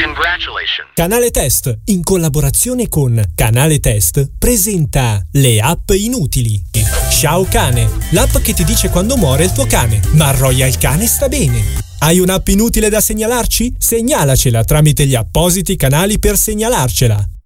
Congratulations. Canale Test, in collaborazione con Canale Test, presenta le app inutili. Ciao Cane, l'app che ti dice quando muore il tuo cane, ma Royal Cane sta bene. Hai un'app inutile da segnalarci? Segnalacela tramite gli appositi canali per segnalarcela.